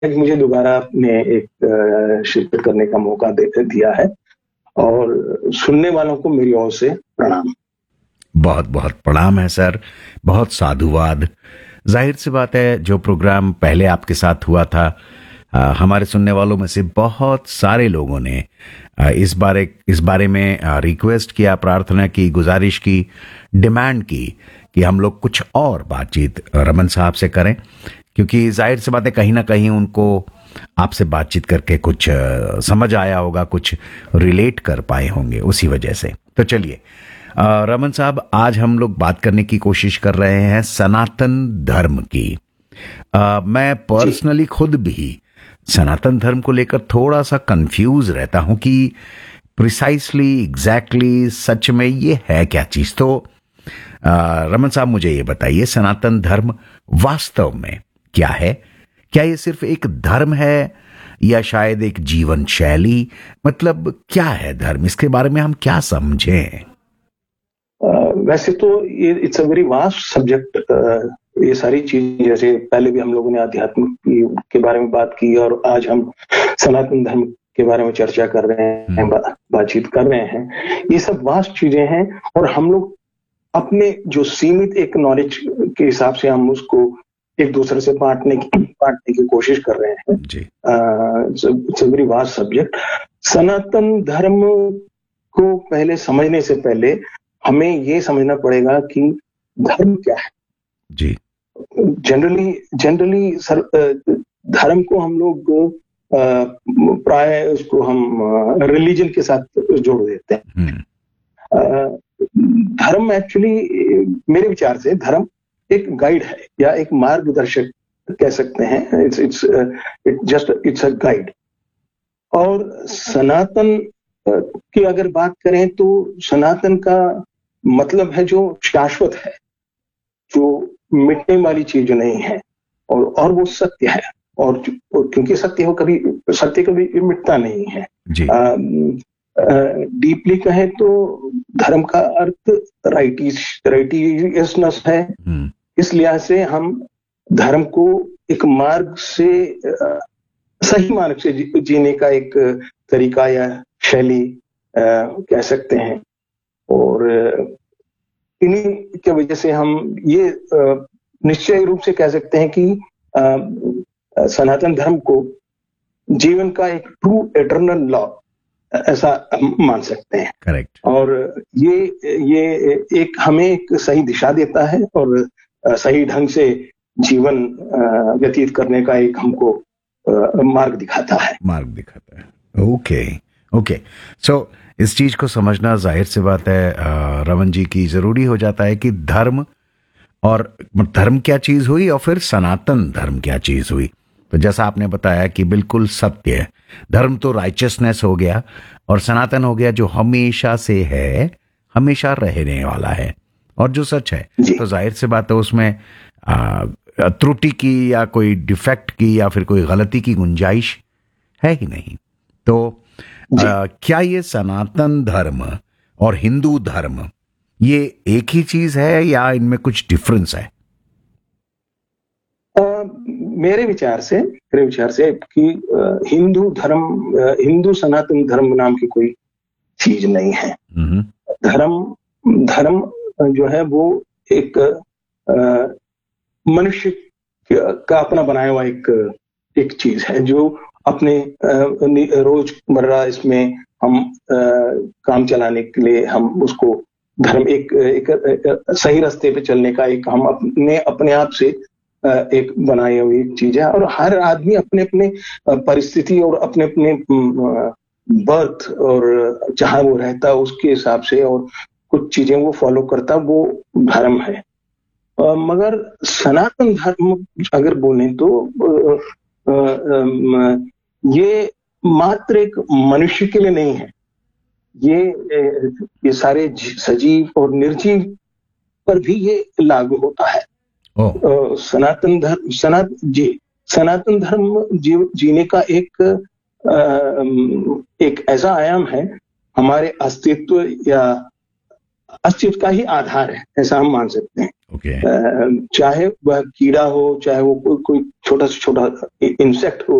कि मुझे दोबारा अपने एक शिरकत करने का मौका दिया है, और सुनने वालों को मेरी ओर से प्रणाम। बहुत बहुत प्रणाम है सर, बहुत साधुवाद। जाहिर सी बात है, जो प्रोग्राम पहले आपके साथ हुआ था, हमारे सुनने वालों में से बहुत सारे लोगों ने इस बारे में रिक्वेस्ट किया, प्रार्थना की, गुजारिश की, डिमांड की कि हम लोग कुछ और बातचीत रमन साहब से करें, क्योंकि जाहिर सी बात है कहीं ना कहीं उनको आपसे बातचीत करके कुछ समझ आया होगा, कुछ रिलेट कर पाए होंगे उसी वजह से। तो चलिए रमन साहब, आज हम लोग बात करने की कोशिश कर रहे हैं सनातन धर्म की। मैं पर्सनली खुद भी सनातन धर्म को लेकर थोड़ा सा कंफ्यूज रहता हूं कि प्रिसाइसली एग्जैक्टली सच में ये है क्या चीज। तो रमन साहब, मुझे ये बताइए, सनातन धर्म वास्तव में क्या है? क्या ये सिर्फ एक धर्म है या शायद एक जीवन शैली? मतलब क्या है धर्म? इसके बारे में हम क्या समझें? वैसे तो ये it's a very vast subject. ये सारी चीज, जैसे पहले भी हम लोगों ने आध्यात्म के बारे में बात की, और आज हम सनातन धर्म के बारे में चर्चा कर रहे हैं, बातचीत कर रहे हैं। ये सब वास्ट चीजें हैं, और हम लोग अपने जो सीमित एक नॉलेज के हिसाब से हम उसको एक दूसरे से बांटने की कोशिश कर रहे हैं। It's a very vast subject. सनातन धर्म को पहले समझने से पहले हमें ये समझना पड़ेगा कि धर्म क्या है जी। जनरली सर, धर्म को हम लोग प्राय उसको हम रिलीजन के साथ जोड़ देते हैं। धर्म एक्चुअली, मेरे विचार से धर्म एक गाइड है या एक मार्गदर्शक कह सकते हैं। It's a guide. और सनातन की अगर बात करें तो सनातन का मतलब है जो शाश्वत है, जो मिटने वाली चीज जो नहीं है, और वो सत्य है। और क्योंकि सत्य कभी मिटता नहीं है। डीपली कहें तो धर्म का अर्थ राइटियसनेस है। इस लिहाज से हम धर्म को एक मार्ग से, सही मार्ग से जीने का एक तरीका या शैली कह सकते हैं। और इन्हीं की वजह से हम ये निश्चय रूप से कह सकते हैं कि सनातन धर्म को जीवन का एक ट्रू एटर्नल लॉ ऐसा मान सकते हैं। करेक्ट। और ये एक हमें एक सही दिशा देता है, और सही ढंग से जीवन व्यतीत करने का एक हमको मार्ग दिखाता है। ओके। सो इस चीज को समझना जाहिर सी बात है रमन जी की जरूरी हो जाता है कि धर्म क्या चीज हुई और फिर सनातन धर्म क्या चीज हुई। तो जैसा आपने बताया कि बिल्कुल सत्य है, धर्म तो राइचियसनेस हो गया, और सनातन हो गया जो हमेशा से है, हमेशा रहने वाला है, और जो सच है। तो जाहिर सी बात है उसमें त्रुटि की या कोई डिफेक्ट की या फिर कोई गलती की गुंजाइश है ही नहीं। तो क्या ये सनातन धर्म और हिंदू धर्म ये एक ही चीज है या इनमें कुछ डिफरेंस है? मेरे विचार से कि हिंदू सनातन धर्म नाम की कोई चीज नहीं है। धर्म जो है वो एक मनुष्य का अपना बनाया हुआ एक चीज है, जो अपने रोजमर्रा इसमें हम काम चलाने के लिए हम उसको धर्म एक सही रास्ते पे चलने का एक हम अपने आप से एक बनाई हुई चीज है। और हर आदमी अपने अपने परिस्थिति और अपने अपने बर्थ और जहां वो रहता उसके हिसाब से और कुछ चीजें वो फॉलो करता, वो धर्म है। मगर सनातन धर्म अगर बोले तो ये मात्र एक मनुष्य के लिए नहीं है, ये सारे सजीव और निर्जीव पर भी ये लागू होता है। सनातन धर्म जीने का एक ऐसा आयाम है, हमारे अस्तित्व का ही आधार है, ऐसा हम मान सकते हैं। ओके। चाहे वह कीड़ा हो, चाहे वो कोई छोटा से छोटा इंसेक्ट हो,